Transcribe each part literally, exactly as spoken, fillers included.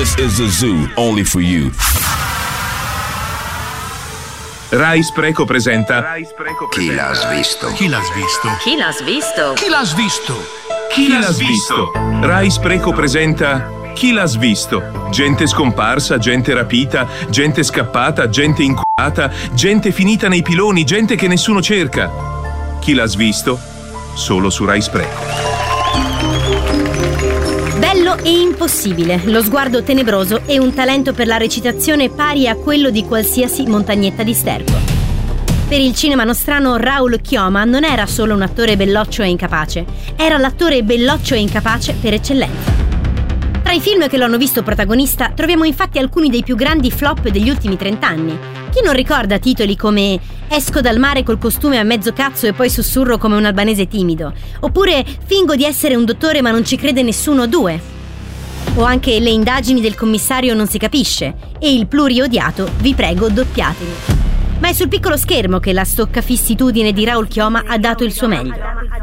This is a zoo, only for you. Rai Spreco presenta Chi l'ha svisto? Chi l'ha svisto? Chi l'ha svisto? Chi l'ha svisto? Chi l'ha svisto? Rai Spreco presenta Chi l'ha svisto? Gente scomparsa, gente rapita, gente scappata, gente inculata, gente finita nei piloni, gente che nessuno cerca. Chi l'ha svisto? Solo su Rai Spreco. Bello e impossibile, lo sguardo tenebroso e un talento per la recitazione pari a quello di qualsiasi montagnetta di sterco. Per il cinema nostrano Raul Chioma non era solo un attore belloccio e incapace, era l'attore belloccio e incapace per eccellenza. Tra i film che lo hanno visto protagonista troviamo infatti alcuni dei più grandi flop degli ultimi trent'anni. Chi non ricorda titoli come Esco dal mare col costume a mezzo cazzo e poi sussurro come un albanese timido, oppure Fingo di essere un dottore ma non ci crede nessuno due, o anche Le indagini del commissario non si capisce e il pluriodiato Vi prego doppiatemi. Ma è sul piccolo schermo che la stoccafissitudine di Raul Chioma ha dato il suo meglio.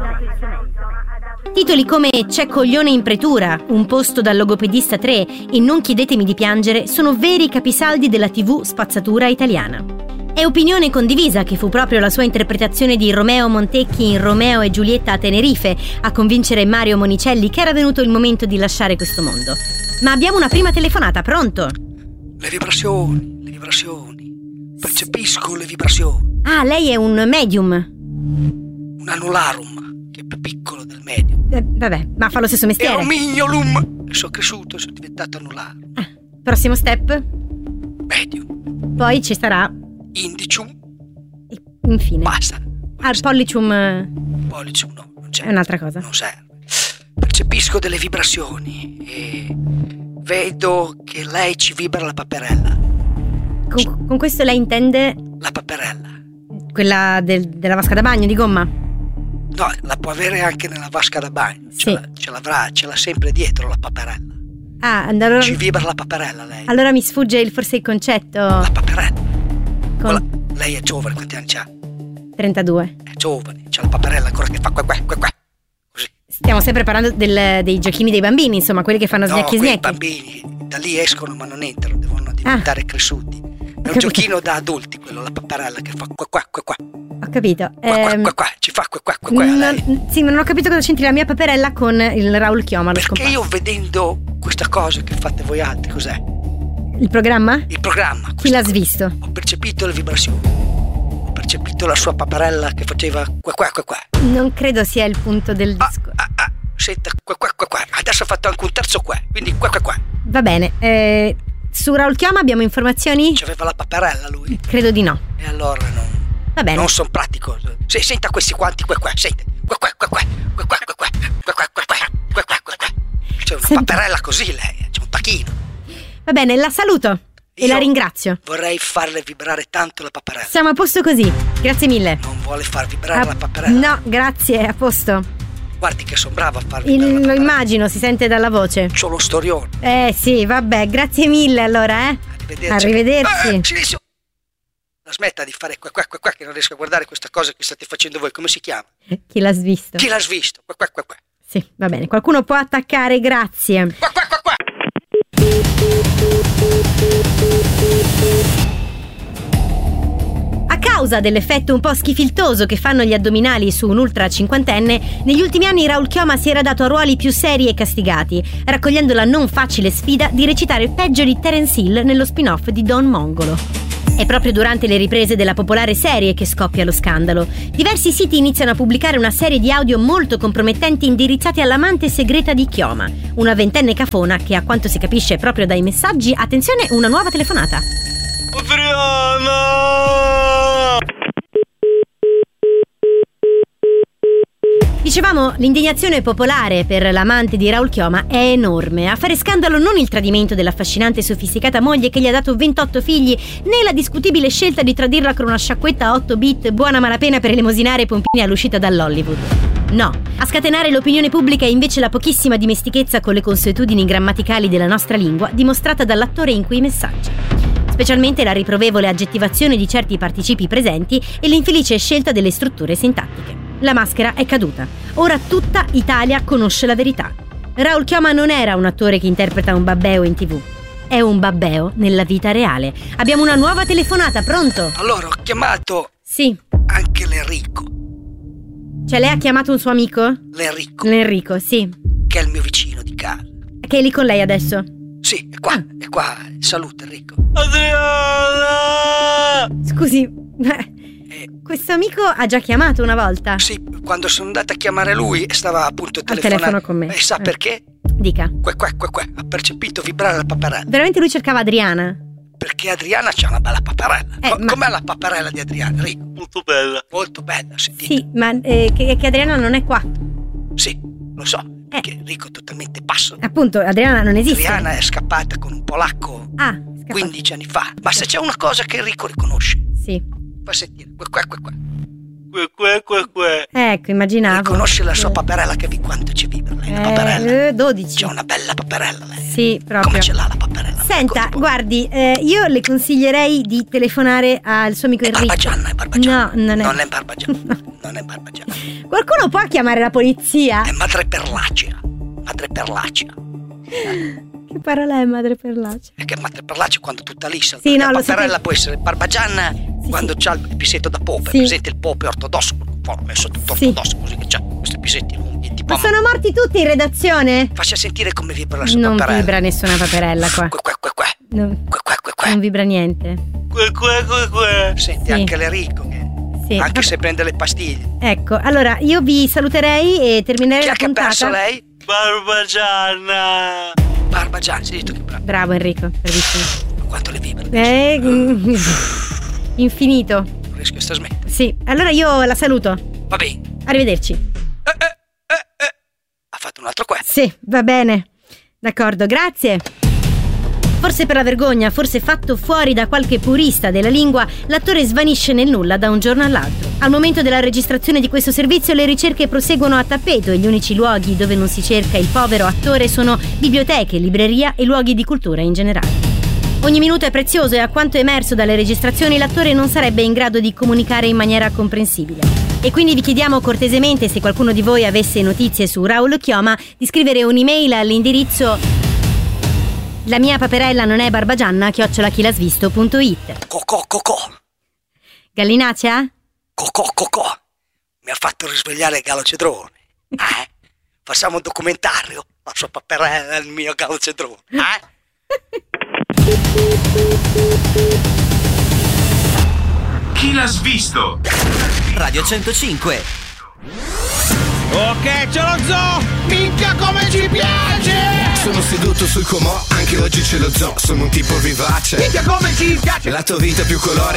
Titoli come C'è coglione in pretura, Un posto dal logopedista tre e Non chiedetemi di piangere sono veri capisaldi della tivù spazzatura italiana. È opinione condivisa che fu proprio la sua interpretazione di Romeo Montecchi in Romeo e Giulietta a Tenerife a convincere Mario Monicelli che era venuto il momento di lasciare questo mondo. Ma abbiamo una prima telefonata, pronto? Le vibrazioni, le vibrazioni. Percepisco le vibrazioni. Ah, lei è un medium. Un annularum, che è più piccolo del medium. Eh, vabbè, ma fa lo stesso mestiere. È un mignolum. E sono cresciuto e sono diventato annularum. Ah, prossimo step? Medium. Poi ci sarà Indicium. e infine. Basta. Ah, il pollicium Pollicium no, non c'è. è un'altra cosa. Non serve. Percepisco delle vibrazioni e vedo che lei ci vibra la paperella. Con, con questo lei intende La paperella. quella del- della vasca da bagno di gomma? No, la può avere anche nella vasca da bagno. Ce, Sì. la- ce l'avrà, ce l'ha sempre dietro la paperella. Ah, allora, Ci vibra la paperella lei. allora mi sfugge il, forse il concetto. La paperella. Con Quella- lei è giovane, quanti anni c'ha? trentadue. È giovane, c'ha la paperella ancora che fa qua qua qua qua. Così. Stiamo sempre parlando del- dei giochini dei bambini, insomma, quelli che fanno No, sgnacchi quei sgnacchi. bambini da lì escono ma non entrano, devono diventare cresciuti. È un capito. giochino da adulti quello, la paperella che fa qua qua qua qua. Ho capito. Qua qua Ehm, qua qua, ci fa qua qua qua qua a lei. non, sì, ma non ho capito cosa c'entri la mia paperella con il Raul Chioma, lo Perché scomparso. io vedendo questa cosa che fate voi altri, cos'è? Il programma? Il programma. Chi l'ha questo- svisto? Ho percepito le vibrazioni. Ho percepito la sua paperella che faceva qua qua qua qua. Non credo sia il punto del Ah, disco. ah, ah, senta qua qua qua qua. Adesso ha fatto anche un terzo qua, quindi qua qua qua. Va bene. eh, su Raul Chioma abbiamo informazioni? C'aveva la paperella lui. Credo di no. E allora non, Va bene. non sono pratico. Se, senta questi quanti qua qua, senta. Qua qua qua qua, qua qua qua qua, qua qua qua qua, qua qua qua qua. C'è una Senta. paperella così lei, c'è un tacchino. Va bene, la saluto e Io la ringrazio. Vorrei farle vibrare tanto la paperella. Siamo a posto così. Grazie mille. Non vuole far vibrare Ah, la paperella? no, grazie, a posto. Guardi che sono bravo a far Il- vibrare la lo paperella. immagino, si sente dalla voce. C'ho lo storione. Eh sì, vabbè, grazie mille allora, eh. Arrivederci. Arrivederci. Eh, silenzio. La smetta di fare qua qua qua qua che non riesco a guardare questa cosa che state facendo voi. Come si chiama? Chi l'ha svisto? Chi l'ha svisto? Qua qua qua qua. Sì, va bene, qualcuno può attaccare, grazie. Qua qua qua qua. A causa dell'effetto un po' schifiltoso che fanno gli addominali su un ultra cinquantenne, negli ultimi anni Raul Chioma si era dato a ruoli più seri e castigati, raccogliendo la non facile sfida di recitare peggio di Terence Hill nello spin-off di Don Mongolo. È proprio durante le riprese della popolare serie che scoppia lo scandalo. Diversi siti iniziano a pubblicare una serie di audio molto compromettenti indirizzati all'amante segreta di Chioma, una ventenne cafona che, a quanto si capisce proprio dai messaggi, attenzione, una nuova telefonata. Dicevamo, l'indignazione popolare per l'amante di Raul Chioma è enorme. A fare scandalo non il tradimento dell'affascinante e sofisticata moglie che gli ha dato ventotto figli, né la discutibile scelta di tradirla con una sciacquetta a otto bit buona malapena per elemosinare i pompini all'uscita dall'Hollywood. No, a scatenare l'opinione pubblica è invece la pochissima dimestichezza con le consuetudini grammaticali della nostra lingua dimostrata dall'attore in quei messaggi. Specialmente la riprovevole aggettivazione di certi participi presenti e l'infelice scelta delle strutture sintattiche. La maschera è caduta. Ora tutta Italia conosce la verità. Raul Chioma non era un attore che interpreta un babbeo in tv. è un babbeo nella vita reale. Abbiamo una nuova telefonata, pronto? Allora, ho chiamato Sì. anche l'Enrico. Cioè lei ha chiamato un suo amico? L'Enrico, L'Enrico, sì. che è il mio vicino di casa. Che è lì con lei adesso? Sì, è qua, è qua. Saluta Enrico. Adriana! Scusi, questo amico ha già chiamato una volta? Sì, quando sono andata a chiamare lui stava appunto Al telefonando. telefono con me. E sa Eh. perché? Dica. Que, que, que, que. Ha percepito vibrare la paperella. Veramente lui cercava Adriana? Perché Adriana c'ha una bella paperella. Eh, Co- ma- Com'è la paperella di Adriana, Enrico? Molto bella. Molto bella, sentite. Sì, ma eh, che, che Adriana non è qua. Sì, lo so. Perché Enrico è totalmente pazzo. Appunto, Adriana non esiste. Adriana è scappata con un polacco Ah, scappato. quindici anni fa. Ma se c'è una cosa che Enrico riconosce, Sì. fa sentire. Que, que, que, que. Que, que, que, que. Ecco, immaginavo. Riconosce la sua paperella che vi quanto ci vibra lei, la Eh, paperella. eh, dodici. C'è una bella paperella lei. Sì, proprio. Come ce l'ha la paperella? Senta, Ecco, tipo- guardi, eh, io le consiglierei di telefonare al suo amico È Enrico. Barbagianna, è Barbagianna. No, non è. Non è Barbagianna. Non è Barbagianna. Qualcuno può chiamare la polizia? È Madre Perlacea. Madre Perlacea. Che parola è madre perlacea? È che Madre Perlacea quando tutta lissa. Sì, la no, lo paperella sapevo. può essere Barbagianna Sì, quando sì. c'ha il pisetto da pope. Sì. Presente il pope ortodosso, ho messo tutto Sì. ortodosso così che c'ha questi pisetti lunghi. Tipo Ma sono morti tutti in redazione? Faccia sentire come vibra la sua Non paperella. vibra nessuna paperella qua. Que, que, que, que. No, Que, que, que, que. non vibra niente. Que, que, que, que. Senti Sì. anche l'Enrico che Sì, anche vabbè. se prende le pastiglie. Ecco, allora io vi saluterei e terminerei Chi la è che ha puntata. perso lei? Barbagianna. Barbagianna, sei detto che bravo. Bravo Enrico, bravissimo. Quanto le vibra? Eh, mm, infinito. Non riesco a sta smettere. Sì, allora io la saluto. Va bene. Arrivederci. Eh, eh, eh, eh. Ha fatto un altro qua. Sì, va bene. D'accordo, grazie. Forse per la vergogna, forse fatto fuori da qualche purista della lingua, l'attore svanisce nel nulla da un giorno all'altro. Al momento della registrazione di questo servizio le ricerche proseguono a tappeto e gli unici luoghi dove non si cerca il povero attore sono biblioteche, libreria e luoghi di cultura in generale. Ogni minuto è prezioso e a quanto emerso dalle registrazioni l'attore non sarebbe in grado di comunicare in maniera comprensibile. E quindi vi chiediamo cortesemente, se qualcuno di voi avesse notizie su Raul Chioma, di scrivere un'email all'indirizzo la mia paperella non è barbagianna chiocciola chilasvisto punto it. Cocò, cocò. Gallinacea? Cocò, cocò. Mi ha fatto risvegliare il Gallo Cedrone. Eh? Facciamo un documentario. La sua paperella è il mio Gallo Cedrone. Eh? Chi l'ha svisto? Radio centocinque. Ok, ce l'ho zoo! Minchia come ci piace! Sono seduto sul comò, anche oggi ce lo zoo. Sono un tipo vivace. Minchia come ci piace! La tua vita più colore